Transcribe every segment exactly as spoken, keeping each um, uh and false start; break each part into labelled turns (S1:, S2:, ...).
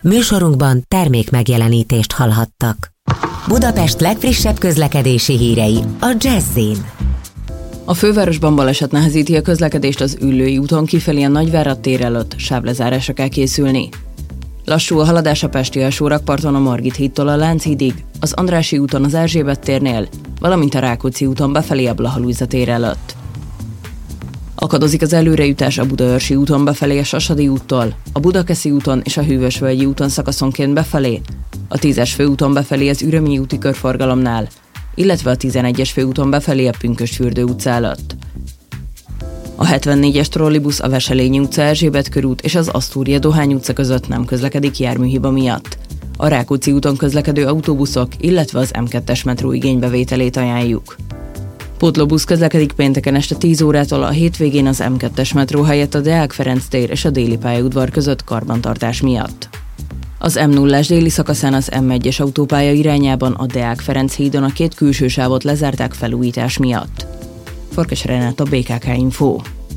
S1: Műsorunkban termék megjelenítést hallhattak. Budapest legfrissebb közlekedési hírei a Jazz-in.
S2: A fővárosban baleset nehezíti a közlekedést az Üllői úton kifelé a Nagyvárad tér előtt, sávlezárásra kell készülni. Lassú a haladás a pesti alsórakparton a Margit hídtól a Lánchídig, az Andrássy úton az Erzsébet térnél, valamint a Rákóczi úton befelé a Blaha Lujza tér előtt. Akadozik az előrejutás a Budaörsi úton befelé a Sasadi úttól, a Budakeszi úton és a Hűvösvölgyi úton szakaszonként befelé, a tízes főúton befelé az Ürömi úti körforgalomnál, illetve a tizenegyes főúton befelé a Pünkösdfürdő utca előtt. A hetvennégyes trollibusz a Veselényi utca, Erzsébet körút és az Asztúria Dohány utca között nem közlekedik járműhiba miatt. A Rákóczi úton közlekedő autóbuszok, illetve az em kettes metró igénybevételét ajánljuk. Pótlóbusz közlekedik pénteken este tíz órától, a hétvégén az em kettes metró helyett a Deák Ferenc tér és a Déli pályaudvar között karbantartás miatt. Az em nullás déli szakaszán az em egyes autópálya irányában a Deák Ferenc hídon a két külső sávot lezárták felújítás miatt. Farkas Renata, bé ká ká Info.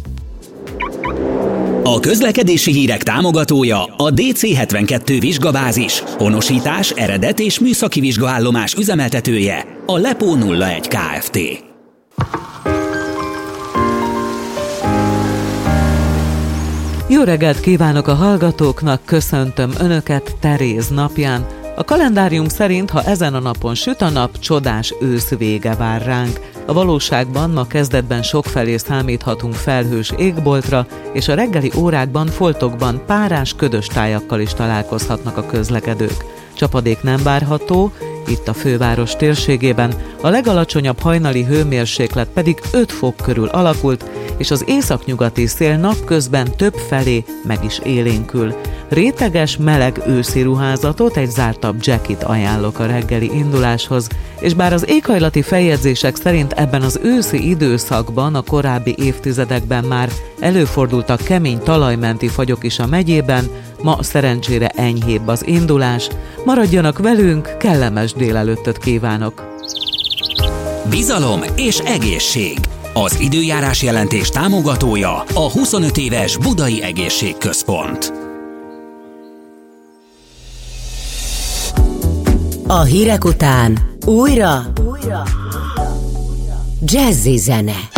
S3: A közlekedési hírek támogatója a dé cé hetvenkettő vizsgabázis, honosítás, eredet és műszaki vizsgaállomás üzemeltetője, a Lepó nulla egy Kft.
S4: Jó reggelt kívánok a hallgatóknak, köszöntöm Önöket Teréz napján. A kalendárium szerint, ha ezen a napon süt a nap, csodás ősz vége vár ránk. A valóságban ma kezdetben sokfelé számíthatunk felhős égboltra, és a reggeli órákban foltokban párás, ködös tájakkal is találkozhatnak a közlekedők. Csapadék nem várható, itt a főváros térségében, a legalacsonyabb hajnali hőmérséklet pedig öt fok körül alakult, és az északnyugati szél napközben több felé meg is élénkül. Réteges, meleg őszi ruházatot, egy zártabb jacket ajánlok a reggeli induláshoz, és bár az éghajlati feljegyzések szerint ebben az őszi időszakban a korábbi évtizedekben már előfordultak kemény talajmenti fagyok is a megyében, ma szerencsére enyhébb az indulás. Maradjanak velünk, kellemes délelőttöt kívánok!
S3: Bizalom és egészség. Az időjárás jelentés támogatója a huszonöt éves Budai Egészségközpont.
S1: A hírek után újra, újra. Jazzy zene.